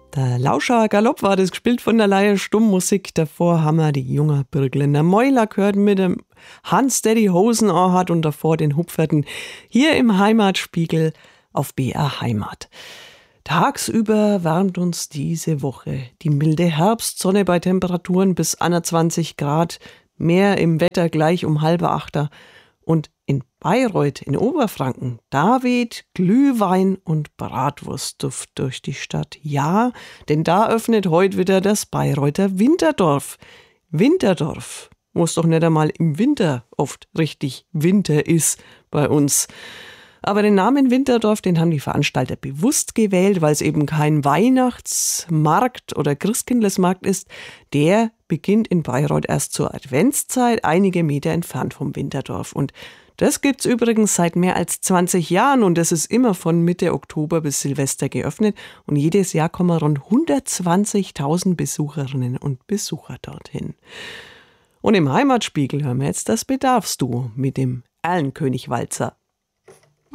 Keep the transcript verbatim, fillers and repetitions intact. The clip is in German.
Der Lauscher Galopp war das, gespielt von der Leihe Stummmusik. Davor haben wir die Junger Birgländer Mäuler gehört mit dem Hans, der die Hosen anhat, und davor den Hupferten hier im Heimatspiegel auf B R Heimat. Tagsüber wärmt uns diese Woche die milde Herbstsonne bei Temperaturen bis einundzwanzig Grad, mehr im Wetter gleich um halbe Achter. Und in Bayreuth in Oberfranken, da weht Glühwein und Bratwurstduft durch die Stadt. Ja, denn da öffnet heute wieder das Bayreuther Winterdorf. Winterdorf, wo es doch nicht einmal im Winter oft richtig Winter ist bei uns. Aber den Namen Winterdorf, den haben die Veranstalter bewusst gewählt, weil es eben kein Weihnachtsmarkt oder Christkindlesmarkt ist. Der beginnt in Bayreuth erst zur Adventszeit, einige Meter entfernt vom Winterdorf. Und das gibt's übrigens seit mehr als zwanzig Jahren, und das ist immer von Mitte Oktober bis Silvester geöffnet. Und jedes Jahr kommen rund hundertzwanzigtausend Besucherinnen und Besucher dorthin. Und im Heimatspiegel hören wir jetzt das Bedarfsduo mit dem Erlenkönig-Walzer.